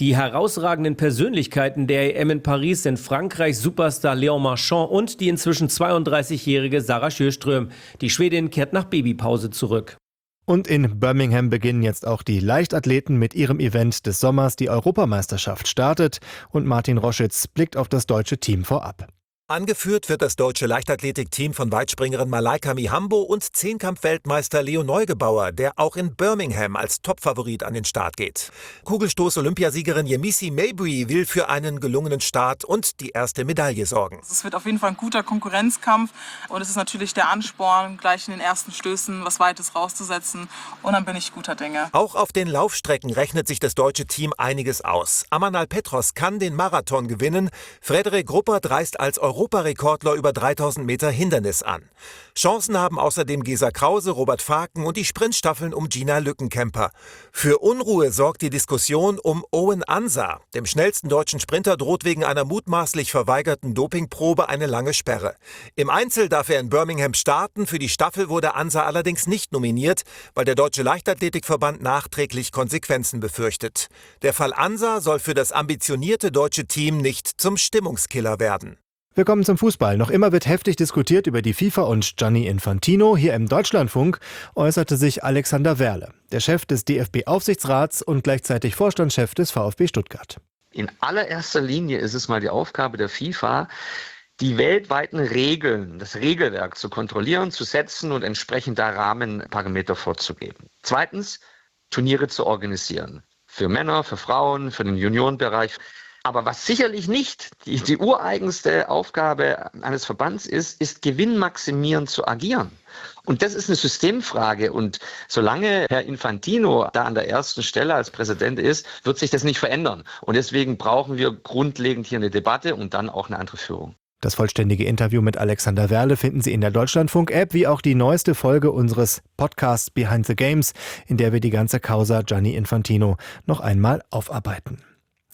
Die herausragenden Persönlichkeiten der EM in Paris sind Frankreichs Superstar Léon Marchand und die inzwischen 32-jährige Sarah Sjöström. Die Schwedin kehrt nach Babypause zurück. Und in Birmingham beginnen jetzt auch die Leichtathleten mit ihrem Event des Sommers. Die Europameisterschaft startet und Martin Roschitz blickt auf das deutsche Team vorab. Angeführt wird das deutsche Leichtathletikteam von Weitspringerin Malaika Mihambo und Zehnkampf-Weltmeister Leo Neugebauer, der auch in Birmingham als Topfavorit an den Start geht. Kugelstoß-Olympiasiegerin Yemisi Mabry will für einen gelungenen Start und die erste Medaille sorgen. Es wird auf jeden Fall ein guter Konkurrenzkampf und es ist natürlich der Ansporn, gleich in den ersten Stößen was Weites rauszusetzen und dann bin ich guter Dinge. Auch auf den Laufstrecken rechnet sich das deutsche Team einiges aus. Amanal Petros kann den Marathon gewinnen, Frederik Ruppert reist als Europarekordler über 3000 Meter Hindernis an. Chancen haben außerdem Gesa Krause, Robert Faken und die Sprintstaffeln um Gina Lückenkämper. Für Unruhe sorgt die Diskussion um Owen Ansah. Dem schnellsten deutschen Sprinter droht wegen einer mutmaßlich verweigerten Dopingprobe eine lange Sperre. Im Einzel darf er in Birmingham starten. Für die Staffel wurde Ansah allerdings nicht nominiert, weil der Deutsche Leichtathletikverband nachträglich Konsequenzen befürchtet. Der Fall Ansah soll für das ambitionierte deutsche Team nicht zum Stimmungskiller werden. Wir kommen zum Fußball. Noch immer wird heftig diskutiert über die FIFA und Gianni Infantino. Hier im Deutschlandfunk äußerte sich Alexander Werle, der Chef des DFB-Aufsichtsrats und gleichzeitig Vorstandschef des VfB Stuttgart. In allererster Linie ist es mal die Aufgabe der FIFA, die weltweiten Regeln, das Regelwerk zu kontrollieren, zu setzen und entsprechend da Rahmenparameter vorzugeben. Zweitens, Turniere zu organisieren. Für Männer, für Frauen, für den Juniorenbereich. Aber was sicherlich nicht die ureigenste Aufgabe eines Verbands ist gewinnmaximierend zu agieren. Und das ist eine Systemfrage. Und solange Herr Infantino da an der ersten Stelle als Präsident ist, wird sich das nicht verändern. Und deswegen brauchen wir grundlegend hier eine Debatte und dann auch eine andere Führung. Das vollständige Interview mit Alexander Werle finden Sie in der Deutschlandfunk-App, wie auch die neueste Folge unseres Podcasts Behind the Games, in der wir die ganze Causa Gianni Infantino noch einmal aufarbeiten.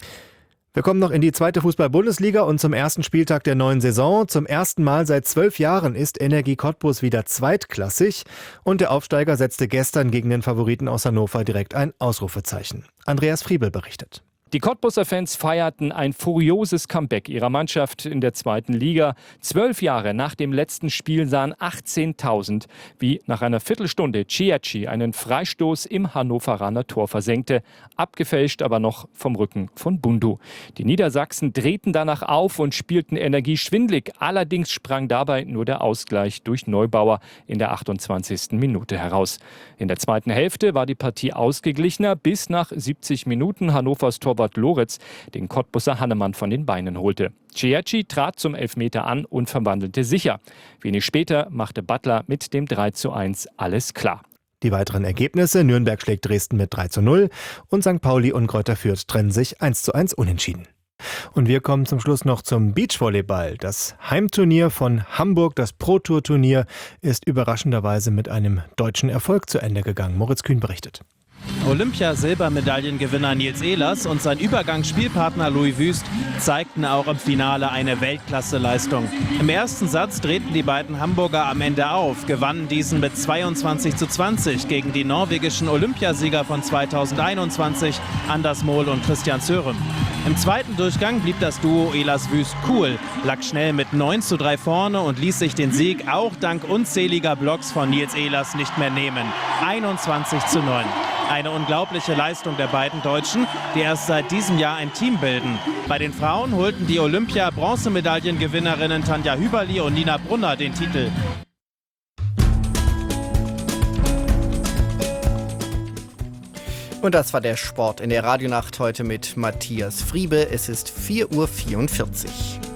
Wir kommen noch in die zweite Fußball-Bundesliga und zum ersten Spieltag der neuen Saison. Zum ersten Mal seit 12 Jahren ist Energie Cottbus wieder zweitklassig und der Aufsteiger setzte gestern gegen den Favoriten aus Hannover direkt ein Ausrufezeichen. Andreas Friebel berichtet. Die Cottbuser Fans feierten ein furioses Comeback ihrer Mannschaft in der zweiten Liga. 12 Jahre nach dem letzten Spiel sahen 18.000, wie nach einer Viertelstunde Ciacci einen Freistoß im Hannoveraner Tor versenkte, abgefälscht aber noch vom Rücken von Bundu. Die Niedersachsen drehten danach auf und spielten Energie schwindlig. Allerdings sprang dabei nur der Ausgleich durch Neubauer in der 28. Minute heraus. In der zweiten Hälfte war die Partie ausgeglichener, bis nach 70 Minuten Hannovers Torwart Loritz den Cottbuser Hannemann von den Beinen holte. Ciacci trat zum Elfmeter an und verwandelte sicher. Wenig später machte Butler mit dem 3:1 alles klar. Die weiteren Ergebnisse: Nürnberg schlägt Dresden mit 3:0 und St. Pauli und Greuther Fürth trennen sich 1:1 unentschieden. Und wir kommen zum Schluss noch zum Beachvolleyball. Das Heimturnier von Hamburg, das Pro-Tour-Turnier, ist überraschenderweise mit einem deutschen Erfolg zu Ende gegangen. Moritz Kühn berichtet. Olympia-Silbermedaillengewinner Nils Ehlers und sein Übergangsspielpartner Louis Wüst zeigten auch im Finale eine Weltklasse-Leistung. Im ersten Satz drehten die beiden Hamburger am Ende auf, gewannen diesen mit 22:20 gegen die norwegischen Olympiasieger von 2021, Anders Mohl und Christian Sørum. Im zweiten Durchgang blieb das Duo Ehlers-Wüst cool, lag schnell mit 9:3 vorne und ließ sich den Sieg auch dank unzähliger Blocks von Nils Ehlers nicht mehr nehmen. 21:9. Eine unglaubliche Leistung der beiden Deutschen, die erst seit diesem Jahr ein Team bilden. Bei den Frauen holten die Olympia-Bronzemedaillengewinnerinnen Tanja Hüberli und Nina Brunner den Titel. Und das war der Sport in der Radionacht heute mit Matthias Friebe. Es ist 4:44 Uhr.